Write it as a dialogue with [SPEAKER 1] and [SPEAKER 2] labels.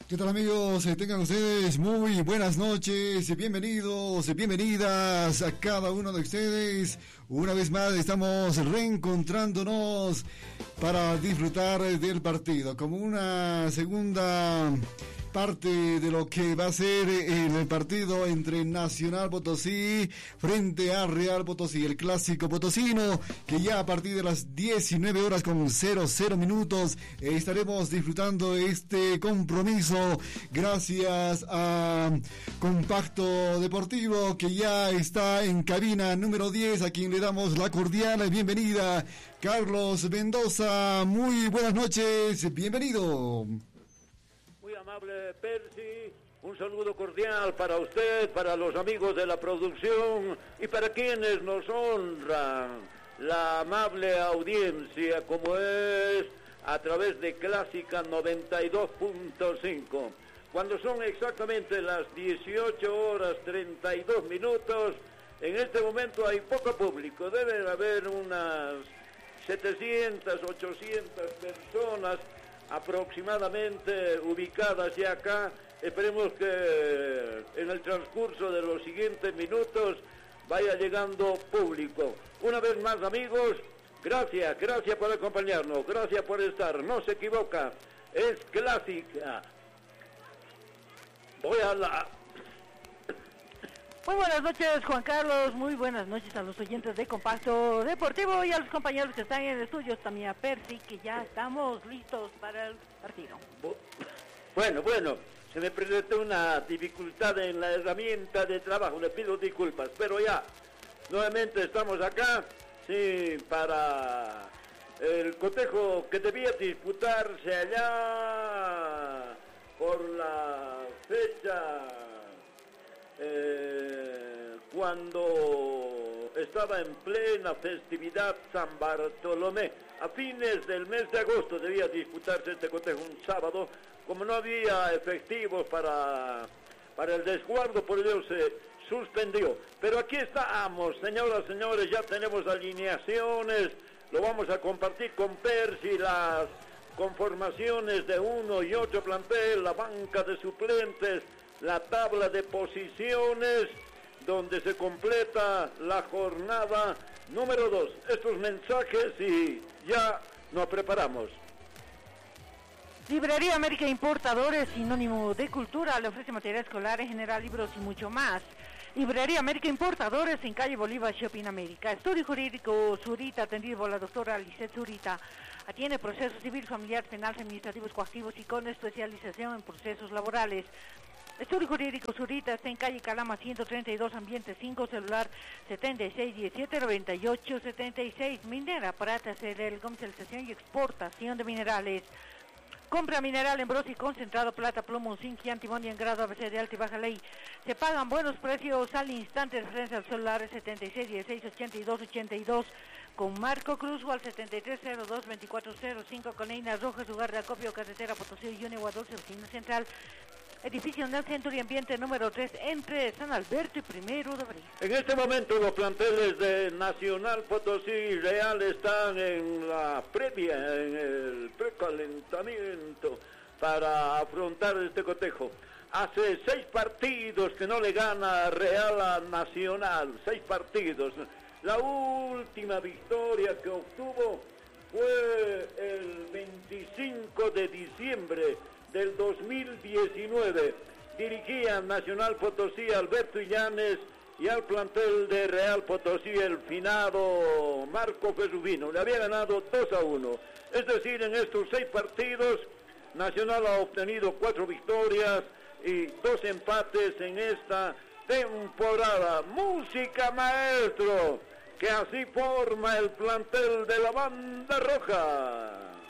[SPEAKER 1] ¿Qué tal, amigos? Tengan ustedes muy buenas noches, bienvenidos, bienvenidas a cada uno de ustedes. Una vez más estamos reencontrándonos para disfrutar del partido como una segunda parte de lo que va a ser el partido entre Nacional Potosí frente a Real Potosí, el clásico potosino, que ya a partir de las 19 horas con 00 minutos estaremos disfrutando este compromiso gracias a Compacto Deportivo, que ya está en cabina número 10, a quien le damos la cordial bienvenida. Carlos Mendoza, muy buenas noches, bienvenido.
[SPEAKER 2] Muy amable Percy, un saludo cordial para usted, para los amigos de la producción y para quienes nos honran, la amable audiencia como es a través de Clásica 92.5. Cuando son exactamente las 18 horas 32 minutos, en este momento hay poco público, deben haber unas 700, 800 personas aproximadamente ubicadas ya acá. Esperemos que en el transcurso de los siguientes minutos vaya llegando público. Una vez más, amigos, gracias por acompañarnos, gracias por estar, no se equivoca, es Clásica. Voy a la...
[SPEAKER 3] Muy buenas noches, Juan Carlos, muy buenas noches a los oyentes de Compacto Deportivo y a los compañeros que están en el estudio, también a Percy, que ya estamos listos para el partido.
[SPEAKER 2] Bueno, se me presentó una dificultad en la herramienta de trabajo, le pido disculpas, pero ya, nuevamente estamos acá, sí, para el cotejo que debía disputarse allá por la fecha... cuando estaba en plena festividad San Bartolomé, a fines del mes de agosto debía disputarse este cotejo un sábado. Como no había efectivos para el resguardo, por ello se suspendió. Pero aquí estamos, señoras, señores, ya tenemos alineaciones, lo vamos a compartir con Percy, las conformaciones de uno y otro plantel, la banca de suplentes, la tabla de posiciones, donde se completa la jornada número 2. Estos mensajes y ya nos preparamos.
[SPEAKER 3] Librería América Importadores, sinónimo de cultura, le ofrece material escolar en general, libros y mucho más. Librería América Importadores en calle Bolívar, Shopping América. Estudio Jurídico Zurita, atendido por la doctora Lisette Zurita. Atiende procesos civil, familiar, penal, administrativos, coactivos y con especialización en procesos laborales. Estudio Jurídico Zurita está en calle Calama 132, ambiente 5, celular 76179876. Minera, Prata, CDL, comercialización y exportación de minerales. Compra mineral en bronce y concentrado, plata, plomo, zinc y antimonio en grado ABC de alta y baja ley. Se pagan buenos precios al instante. Referencia al celular 76168282 con Marco Cruz o al 73022405 con Eina Rojas, lugar de acopio, carretera Potosí, Yunegua 12, oficina central. Edificio del Centro y Ambiente número 3 entre San Alberto y 1 de Abril.
[SPEAKER 2] En este momento los planteles de Nacional Potosí y Real están en la previa, en el precalentamiento para afrontar este cotejo. Hace 6 partidos que no le gana Real a Nacional, 6 partidos. La última victoria que obtuvo fue el 25 de diciembre del 2019. Dirigía Nacional Potosí Alberto Illanes y al plantel de Real Potosí el finado Marco Fesubino. Le había ganado 2-1. Es decir, en estos 6 partidos Nacional ha obtenido 4 victorias y 2 empates en esta temporada. Música, maestro, que así forma el plantel de la Banda Roja.